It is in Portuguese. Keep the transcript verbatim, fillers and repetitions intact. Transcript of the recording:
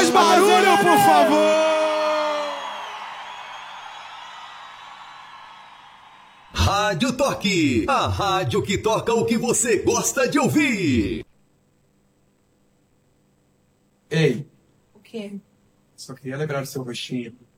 Mais barulho, por favor! Rádio Toque, a rádio que toca o que você gosta de ouvir. Ei. O quê? Só queria lembrar do seu rostinho.